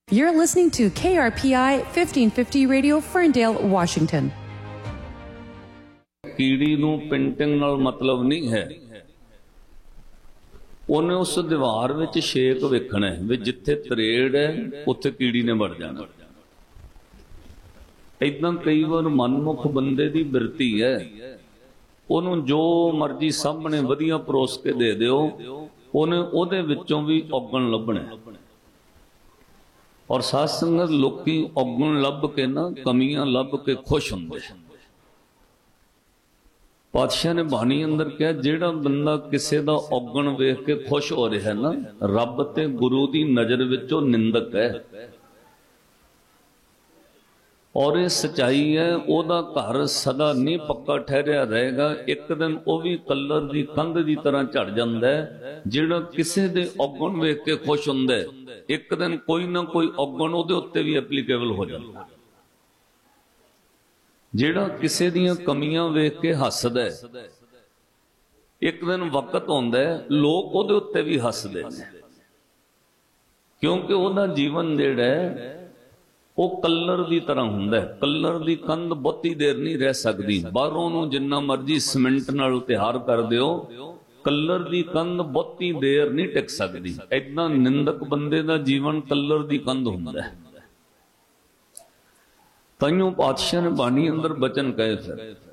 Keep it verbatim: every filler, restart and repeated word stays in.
You're listening to K R P I fifteen fifty Radio, Ferndale, Washington. कीड़ी नूं painting नाल मतलब नहीं है, ਉਹਨੇ उस दीवार विच छेक वेखना है भी जिथे तरेड़ है उत्थे कीड़ी ने वड़ जाना। इदां कई बार मनमुख बंदे दी बिरती है, ਉਹਨੂੰ जो मर्जी सामने वधिया परोस के दे दिओ, ਉਹਨੇ ਉਹਦੇ ਵਿੱਚੋਂ भी औगण ਲੱਭਣਾ। और साध संगत लोकी औगण लभ के ना कमियां लभ के खुश होंदे। पातशाह ने बाणी अंदर कहा, जेड़ा बंदा किसी दा औगण वेख के खुश हो रहा है ना, रब ते गुरु दी नज़र विचों निंदक है। और ये सच्चाई है, ओदा घर सदा नहीं पक्का ठहरिया रहेगा, एक दिन वह भी कलर की कंध की तरह झड़ जाता है। जिहड़ा किसी दे औगण वेख के खुश हुंदा है, एक दिन कोई ना कोई औगण उहदे उत्ते भी एप्लीकेबल हो जाता है। जिहड़ा किसी दियां कमियां वेख के हसदा है, एक दिन वक्त आउंदा है लोग उहदे उत्ते भी हसदे ने, क्योंकि उहदा जीवन जिहड़ा है वो कलर की तरह हुंदा है। कलर की कंध बहुती देर नहीं रह सकती, बाहरों नूं जिन्ना मर्जी सीमेंट नाल तैयार कर दिओ, कलर की कंध बहुती देर नहीं टिक सकती। इदां निंदक बंदे दा जीवन कलर की कंध हुंदा है। ताइयों पातशाह ने बाणी अंदर बचन कहे फिर